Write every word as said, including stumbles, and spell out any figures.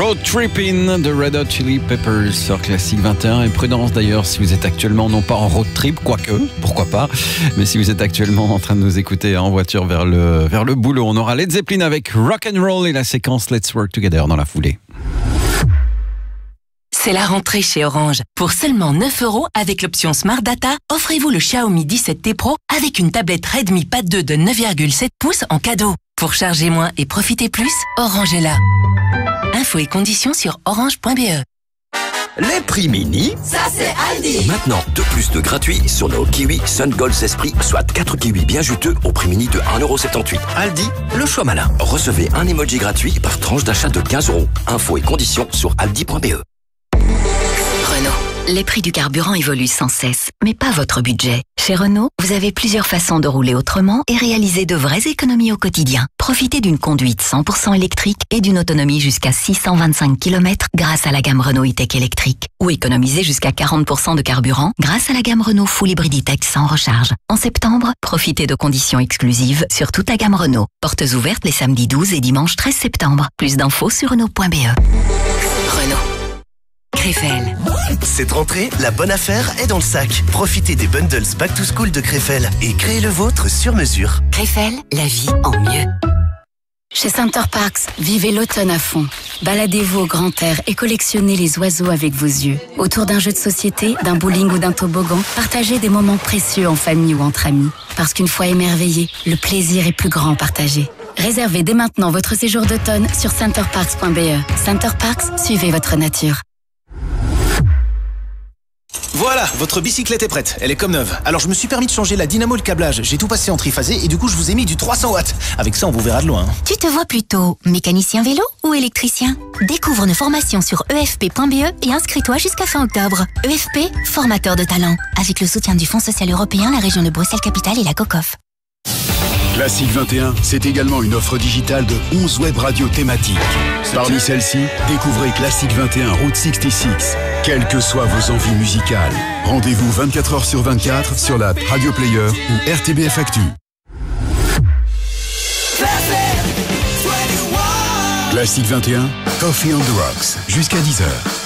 Road Trippin' de Red Hot Chili Peppers sur Classique vingt et un. Et prudence d'ailleurs si vous êtes actuellement non pas en road trip, quoique, pourquoi pas, mais si vous êtes actuellement en train de nous écouter en voiture vers le, vers le boulot. On aura Led Zeppelin avec Rock and Roll et la séquence Let's Work Together dans la foulée. C'est la rentrée chez Orange. Pour seulement neuf euros avec l'option Smart Data, offrez-vous le Xiaomi dix-sept T Pro avec une tablette Redmi Pad deux de neuf virgule sept pouces en cadeau. Pour charger moins et profiter plus, Orange est là. Infos et conditions sur orange point b e. Les prix mini, ça c'est Aldi. Maintenant, deux plus de gratuits sur nos kiwis Sun Gold Esprit, soit quatre kiwis bien juteux au prix mini de un euro soixante-dix-huit. Aldi, le choix malin. Recevez un emoji gratuit par tranche d'achat de quinze euros. Infos et conditions sur aldi point b e. Renault. Les prix du carburant évoluent sans cesse, mais pas votre budget. Chez Renault, vous avez plusieurs façons de rouler autrement et réaliser de vraies économies au quotidien. Profitez d'une conduite cent pour cent électrique et d'une autonomie jusqu'à six cent vingt-cinq kilomètres grâce à la gamme Renault E-Tech électrique. Ou économisez jusqu'à quarante pour cent de carburant grâce à la gamme Renault Full Hybrid E-Tech sans recharge. En septembre, profitez de conditions exclusives sur toute la gamme Renault. Portes ouvertes les samedis douze et dimanche treize septembre. Plus d'infos sur renault point b e. Renault. Krefel. Cette rentrée, la bonne affaire est dans le sac. Profitez des bundles Back to School de Krefel et créez le vôtre sur mesure. Krefel, la vie en mieux. Chez Center Parcs, vivez l'automne à fond. Baladez-vous au grand air et collectionnez les oiseaux avec vos yeux. Autour d'un jeu de société, d'un bowling ou d'un toboggan, partagez des moments précieux en famille ou entre amis. Parce qu'une fois émerveillé, le plaisir est plus grand partagé. Réservez dès maintenant votre séjour d'automne sur center parks point b e. Center Parcs, suivez votre nature. Voilà, votre bicyclette est prête, elle est comme neuve. Alors je me suis permis de changer la dynamo et le câblage. J'ai tout passé en triphasé et du coup je vous ai mis du trois cents watts. Avec ça on vous verra de loin. Tu te vois plutôt mécanicien vélo ou électricien? Découvre nos formations sur e f p point b e et inscris-toi jusqu'à fin octobre. E F P, formateur de talent. Avec le soutien du Fonds social européen, la région de Bruxelles-Capitale et la COCOF. Classique vingt et un, c'est également une offre digitale de onze web radios thématiques. Parmi celles-ci, découvrez Classique vingt et un Route soixante-six. Quelles que soient vos envies musicales, rendez-vous vingt-quatre heures sur vingt-quatre sur l'app Radio Player ou R T B F Actu. Classique vingt et un, Coffee on the Rocks, jusqu'à dix heures.